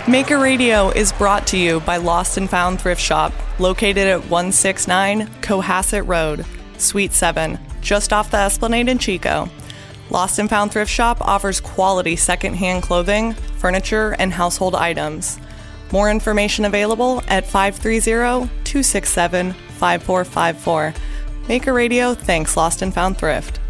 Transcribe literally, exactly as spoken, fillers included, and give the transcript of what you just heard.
Maker Radio is brought to you by Lost and Found Thrift Shop, located at one sixty-nine Cohasset Road, Suite seven, just off the Esplanade in Chico. Lost and Found Thrift Shop offers quality secondhand clothing, furniture, and household items. More information available at five three zero, two six seven, five four five four. Maker Radio thanks Lost and Found Thrift.